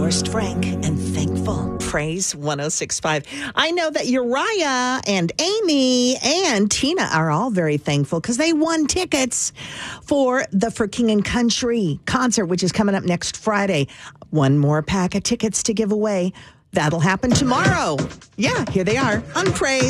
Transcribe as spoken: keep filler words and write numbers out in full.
Forrest Frank and Thankful. Praise one oh six point five. I know that Uriah and Amy and Tina are all very thankful because they won tickets for the For King and Country concert, which is coming up next Friday. One more pack of tickets to give away. That'll happen tomorrow. Yeah, here they are on Praise.